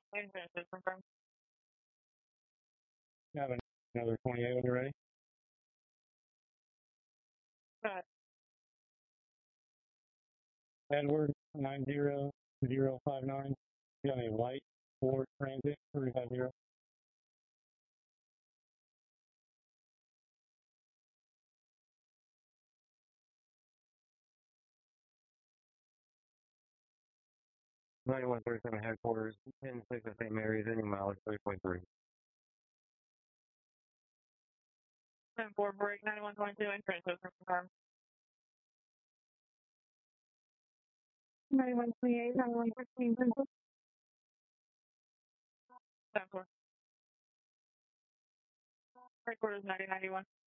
Entrance is confirmed. You have another 28 when you're ready. Got it. Edward 90059. You have a light Ford Transit 350. Ninety-one 37 headquarters, 10-6 of St. Mary's, any mileage 3.3. 10-4 break 9122. Entrance is confirmed. 9128, 9115, Princess. 10-4. Headquarters 9091.